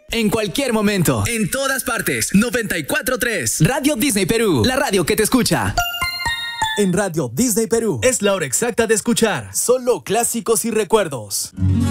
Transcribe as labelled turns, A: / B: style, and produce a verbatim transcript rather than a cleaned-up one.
A: En cualquier momento. En todas partes. noventa y cuatro punto tres. Radio Disney Perú. La radio que te escucha.
B: En Radio Disney Perú es la hora exacta de escuchar solo clásicos y recuerdos.